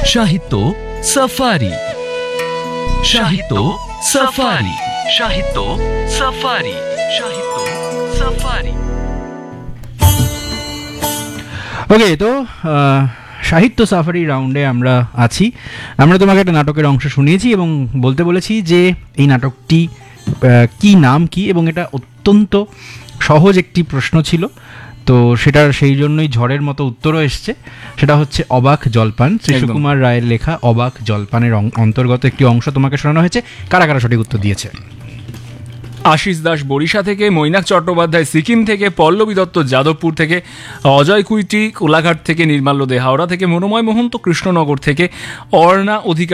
সাহিত্য সাফারি, সাহিত্য সাফারি, সাহিত্য সাফারি, সাহিত্য সাফারি। ওকে, তো সাহিত্য সাফারি রাউন্ডে আমরা আছি। আমরা তোমাকে একটা নাটকের অংশ শুনিয়েছি এবং বলতে বলেছি যে এই নাটকটি কি নাম কি, এবং এটা অত্যন্ত সহজ একটি প্রশ্ন ছিল, তো সেটার সেই জন্যই ঝড়ের মতো উত্তরও এসছে। সেটা হচ্ছে অবাক জলপান। শ্রীশুকুমার রায়ের লেখা অবাক জলপানের অন্তর্গত একটি অংশ তোমাকে শোনানো হয়েছে। কারা কারা সঠিক উত্তর দিয়েছে? আশিস দাস বরিশা থেকে, মৈনাক চট্টোপাধ্যায় সিকিম থেকে, পল্লবী দত্ত যাদবপুর থেকে, অজয় কুইটি কোলাঘাট থেকে, নির্মাল্য দে হাওড়া থেকে, মনোময় মহন্ত কৃষ্ণনগর থেকে, অর্ণা অধিকারী